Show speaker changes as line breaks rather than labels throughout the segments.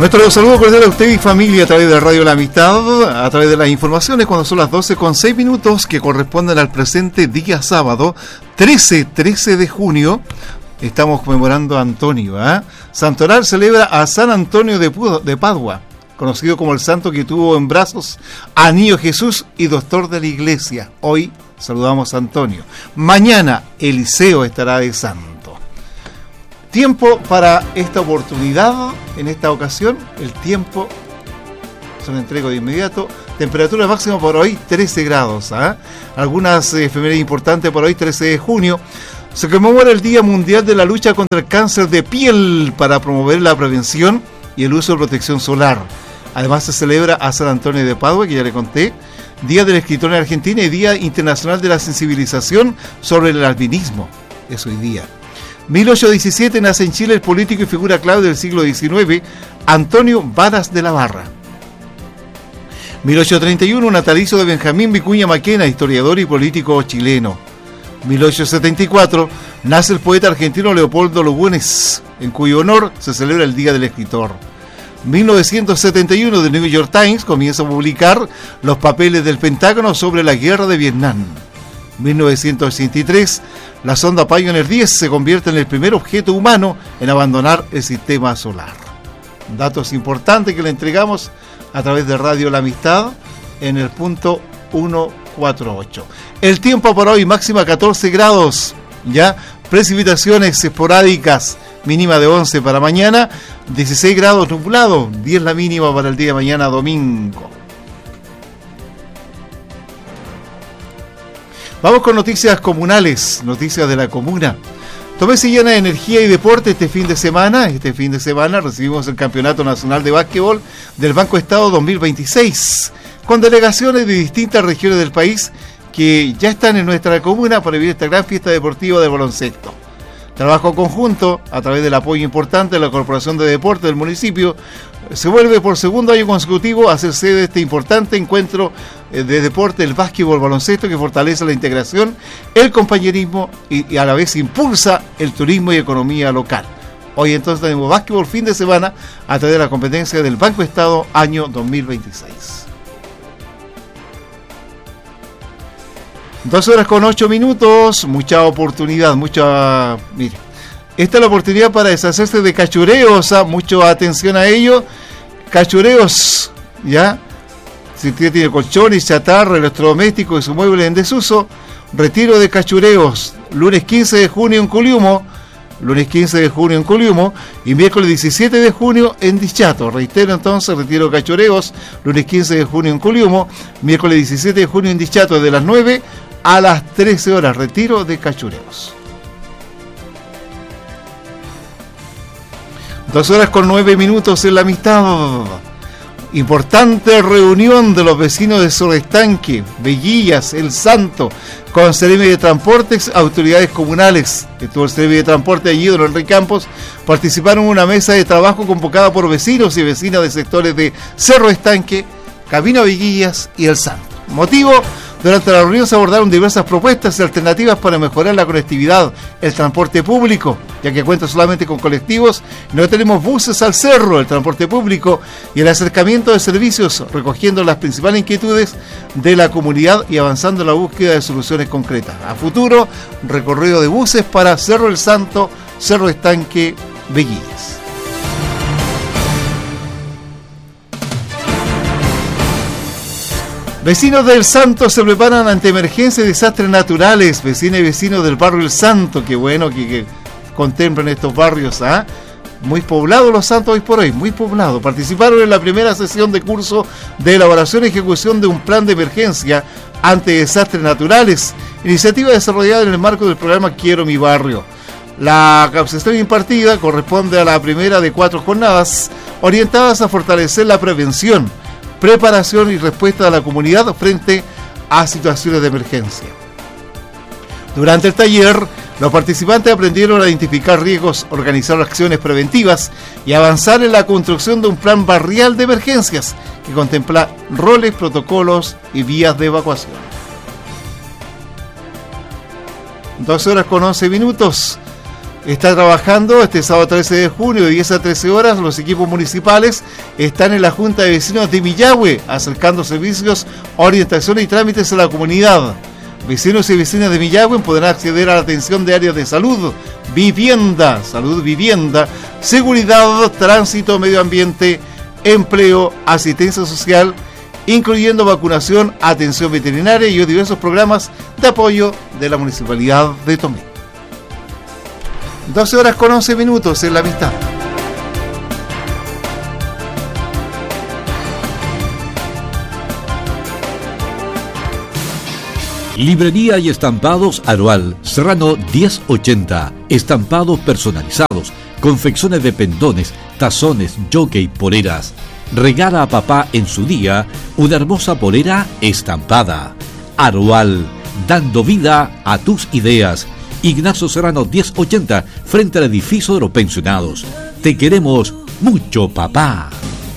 Nuestro saludo cordial a usted y familia a través de Radio La Amistad, a través de las informaciones cuando son las 12:06 que corresponden al presente día sábado, 13 de junio. Estamos conmemorando a Antonio. Santoral celebra a San Antonio de Padua, conocido como el santo que tuvo en brazos a Niño Jesús y doctor de la Iglesia. Hoy saludamos a Antonio. Mañana Eliseo estará de santo. Tiempo para esta oportunidad, en esta ocasión, el tiempo se lo entrego de inmediato. Temperatura máxima por hoy 13 grados. Algunas efemérides importantes por hoy, 13 de junio. Se conmemora el Día Mundial de la Lucha contra el Cáncer de Piel para promover la prevención y el uso de protección solar. Además se celebra a San Antonio de Padua, que ya le conté, Día del Escritor en Argentina y Día Internacional de la Sensibilización sobre el Albinismo. Es hoy día. 1817 nace en Chile el político y figura clave del siglo XIX, Antonio Varas de la Barra. 1831, natalicio de Benjamín Vicuña Maquena, historiador y político chileno. 1874, nace el poeta argentino Leopoldo Lugones, en cuyo honor se celebra el Día del Escritor. 1971, The New York Times comienza a publicar los papeles del Pentágono sobre la guerra de Vietnam. 1983, la sonda Pioneer 10 se convierte en el primer objeto humano en abandonar el sistema solar. Datos importantes que le entregamos a través de Radio La Amistad en el punto 148. El tiempo para hoy, máxima 14 grados, ya precipitaciones esporádicas, mínima de 11 para mañana, 16 grados nublado, 10 la mínima para el día de mañana domingo. Vamos con noticias comunales, noticias de la comuna. Tómese llena de energía y deporte este fin de semana. Este fin de semana recibimos el Campeonato Nacional de Básquetbol del Banco Estado 2026, con delegaciones de distintas regiones del país que ya están en nuestra comuna para vivir esta gran fiesta deportiva de baloncesto. Trabajo conjunto a través del apoyo importante de la Corporación de Deportes del municipio. Se vuelve por segundo año consecutivo a ser sede de este importante encuentro de deporte, el básquetbol baloncesto, que fortalece la integración, el compañerismo y a la vez impulsa el turismo y economía local. Hoy entonces tenemos básquetbol fin de semana a través de la competencia del Banco Estado año 2026. 2:08, mucha oportunidad, mire, esta es la oportunidad para deshacerse de cachureos, mucha atención a ello, cachureos, ya, si usted tiene colchones, chatarra, electrodomésticos y su mueble en desuso, retiro de cachureos, lunes 15 de junio en Culiumo, y miércoles 17 de junio en Dichato. Reitero entonces, retiro de cachureos, lunes 15 de junio en Culiumo, miércoles 17 de junio en Dichato, de las 9 a las 13 horas, retiro de cachureos. 2:09 en La Amistad. Importante reunión de los vecinos de Sorestanque, Veguillas, El Santo, con Seremi de Transportes, autoridades comunales. Estuvo el Seremi de Transporte allí, don Enrique Campos. Participaron en una mesa de trabajo convocada por vecinos y vecinas de sectores de Cerro Estanque, Camino a Veguillas y El Santo. Motivo: durante la reunión se abordaron diversas propuestas y alternativas para mejorar la conectividad, el transporte público, ya que cuenta solamente con colectivos, no tenemos buses al cerro, el transporte público y el acercamiento de servicios, recogiendo las principales inquietudes de la comunidad y avanzando en la búsqueda de soluciones concretas. A futuro, recorrido de buses para Cerro El Santo, Cerro Estanque, Veguillas. Vecinos del Santo se preparan ante emergencias y desastres naturales. Vecinas y vecinos del barrio El Santo, qué bueno que contemplen estos barrios, muy poblados los Santos hoy por hoy, muy poblados. Participaron en la primera sesión de curso de elaboración y ejecución de un plan de emergencia ante desastres naturales, iniciativa desarrollada en el marco del programa Quiero mi barrio. La capacitación impartida corresponde a la primera de 4 jornadas orientadas a fortalecer la prevención, preparación y respuesta de la comunidad frente a situaciones de emergencia. Durante el taller, los participantes aprendieron a identificar riesgos, organizar acciones preventivas y avanzar en la construcción de un plan barrial de emergencias que contempla roles, protocolos y vías de evacuación. 2:11. está trabajando este sábado 13 de junio de 10 a 13 horas. Los equipos municipales están en la Junta de Vecinos de Villahue, acercando servicios, orientación y trámites a la comunidad. Vecinos y vecinas de Villahue podrán acceder a la atención de áreas de salud, vivienda, seguridad, tránsito, medio ambiente, empleo, asistencia social, incluyendo vacunación, atención veterinaria y diversos programas de apoyo de la Municipalidad de Tomé. 12 horas con 11 minutos en La Amistad.
Librería y estampados Aroal, Serrano 1080. Estampados personalizados, confecciones de pendones, tazones, jockey, poleras. Regala a papá en su día una hermosa polera estampada. Aroal, dando vida a tus ideas. Ignacio Serrano 1080, frente al edificio de los pensionados. Te queremos mucho, papá.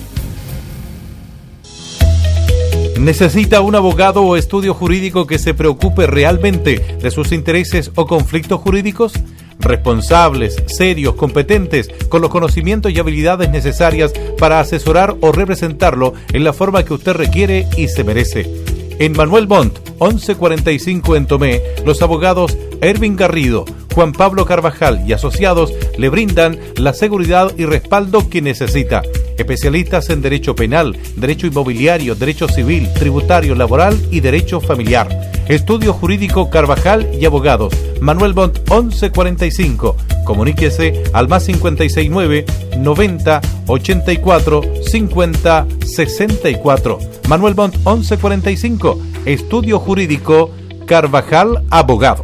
¿Necesita un abogado o estudio jurídico que se preocupe realmente de sus intereses o conflictos jurídicos? Responsables, serios, competentes, con los conocimientos y habilidades necesarias para asesorar o representarlo en la forma que usted requiere y se merece. En Manuel Montt, 1145 en Tomé, los abogados Ervin Garrido, Juan Pablo Carvajal y asociados le brindan la seguridad y respaldo que necesita. Especialistas en derecho penal, derecho inmobiliario, derecho civil, tributario, laboral y derecho familiar. Estudio Jurídico Carvajal y Abogados. Manuel Montt 1145. Comuníquese al más 569 90 84 50 64. Manuel Montt 1145. Estudio Jurídico Carvajal Abogados.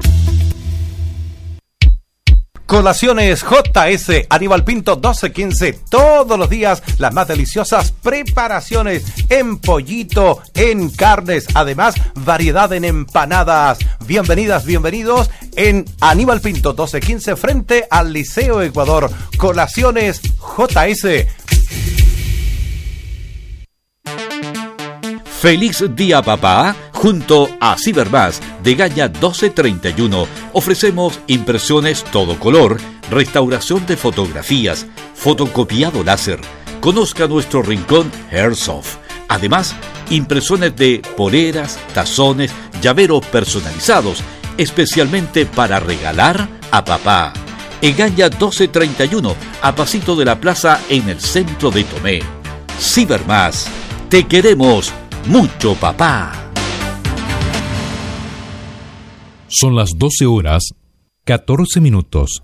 Colaciones JS, Aníbal Pinto 1215, todos los días las más deliciosas preparaciones en pollito, en carnes, además variedad en empanadas. Bienvenidas, bienvenidos en Aníbal Pinto 1215 frente al Liceo Ecuador. Colaciones JS.
Feliz día, papá. Junto a Cibermás de Gaña 1231 ofrecemos impresiones todo color, restauración de fotografías, fotocopiado láser. Conozca nuestro rincón Airsoft. Además, impresiones de poleras, tazones, llaveros personalizados, especialmente para regalar a papá. En Gaña 1231, a pasito de la plaza en el centro de Tomé. Cibermás, te queremos mucho, papá.
Son las 12 horas, 14 minutos.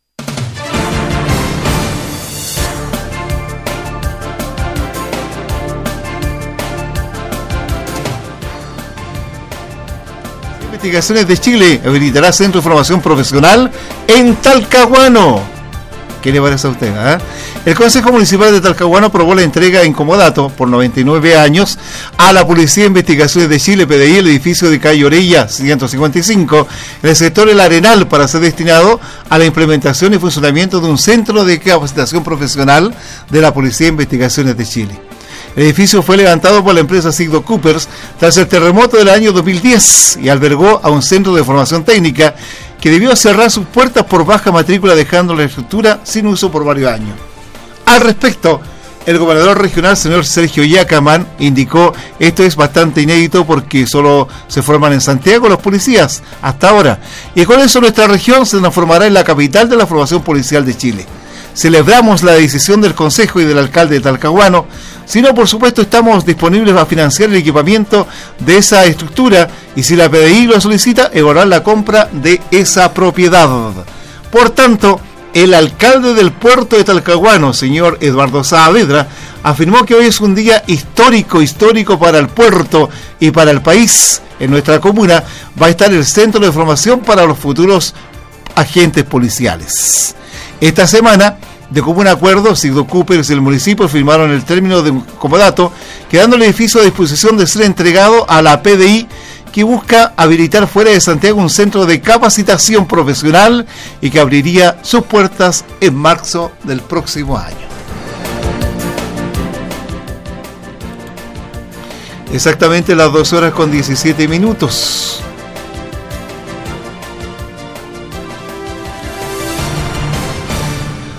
Investigaciones de Chile habilitará Centro de Formación Profesional en Talcahuano. ¿Qué le parece a usted? El Consejo Municipal de Talcahuano aprobó la entrega en comodato por 99 años a la Policía de Investigaciones de Chile, PDI, el edificio de calle Orella 155, en el sector El Arenal, para ser destinado a la implementación y funcionamiento de un centro de capacitación profesional de la Policía de Investigaciones de Chile. El edificio fue levantado por la empresa Sigdo Coopers tras el terremoto del año 2010 y albergó a un centro de formación técnica que debió cerrar sus puertas por baja matrícula, dejando la estructura sin uso por varios años. Al respecto, el gobernador regional, señor Sergio Yacamán, indicó: esto es bastante inédito porque solo se forman en Santiago los policías hasta ahora, y con eso nuestra región se transformará en la capital de la formación policial de Chile. Celebramos la decisión del Consejo y del alcalde de Talcahuano, sino por supuesto estamos disponibles a financiar el equipamiento de esa estructura y si la PDI lo solicita, evaluar la compra de esa propiedad. Por tanto, el alcalde del puerto de Talcahuano, señor Eduardo Saavedra, afirmó que hoy es un día histórico para el puerto y para el país. En nuestra comuna va a estar el centro de formación para los futuros agentes policiales. Esta semana, de común acuerdo, Sigdo Coopers y el municipio firmaron el término de comodato, quedando el edificio a disposición de ser entregado a la PDI, que busca habilitar fuera de Santiago un centro de capacitación profesional y que abriría sus puertas en marzo del próximo año. Exactamente las 2 horas con 17 minutos.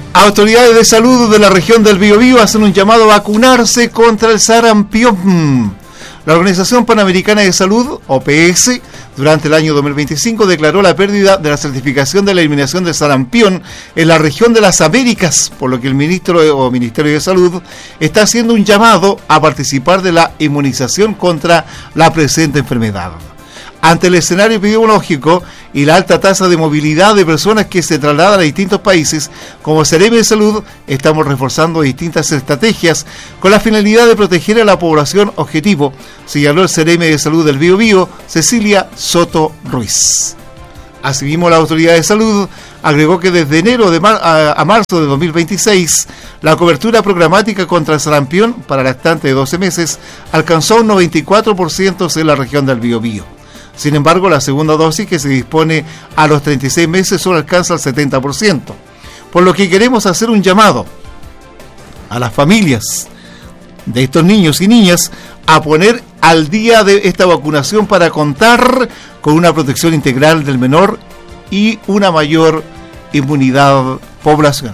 Autoridades de salud de la región del Biobío hacen un llamado a vacunarse contra el sarampión. La Organización Panamericana de Salud, OPS, durante el año 2025 declaró la pérdida de la certificación de la eliminación del sarampión en la región de las Américas, por lo que el Ministerio de Salud está haciendo un llamado a participar de la inmunización contra la presente enfermedad. Ante el escenario epidemiológico y la alta tasa de movilidad de personas que se trasladan a distintos países, como Seremi de Salud, estamos reforzando distintas estrategias con la finalidad de proteger a la población objetivo, señaló el Seremi de Salud del Biobío, Cecilia Soto Ruiz. Asimismo, la Autoridad de Salud agregó que desde enero a marzo de 2026, la cobertura programática contra el sarampión para lactantes de 12 meses alcanzó un 94% en la región del Biobío. Sin embargo, la segunda dosis, que se dispone a los 36 meses, solo alcanza el 70%. Por lo que queremos hacer un llamado a las familias de estos niños y niñas a poner al día de esta vacunación para contar con una protección integral del menor y una mayor inmunidad poblacional.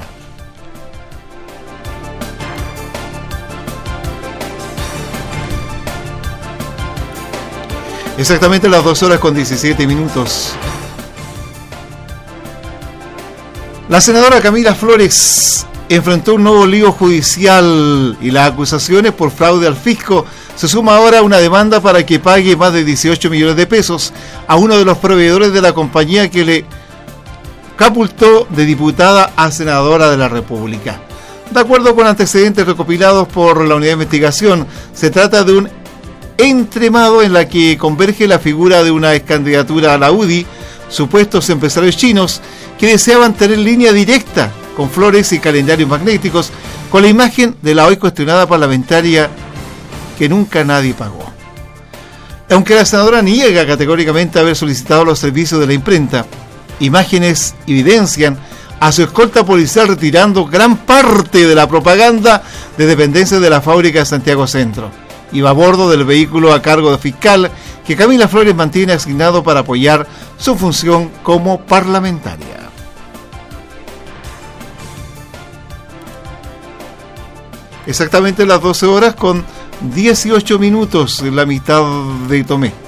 Exactamente las 2:17. La senadora Camila Flores enfrentó un nuevo lío judicial y las acusaciones por fraude al fisco. Se suma ahora una demanda para que pague más de 18 millones de pesos a uno de los proveedores de la compañía que le catapultó de diputada a senadora de la República. De acuerdo con antecedentes recopilados por la unidad de investigación, se trata de un entramado en la que converge la figura de una excandidatura a la UDI, supuestos empresarios chinos que deseaban tener línea directa con flores y calendarios magnéticos con la imagen de la hoy cuestionada parlamentaria que nunca nadie pagó. Aunque la senadora niega categóricamente haber solicitado los servicios de la imprenta, imágenes evidencian a su escolta policial retirando gran parte de la propaganda de dependencias de la fábrica de Santiago Centro. Iba a bordo del vehículo a cargo de fiscal que Camila Flores mantiene asignado para apoyar su función como parlamentaria. Exactamente las 12:18 en la mitad de Tomé.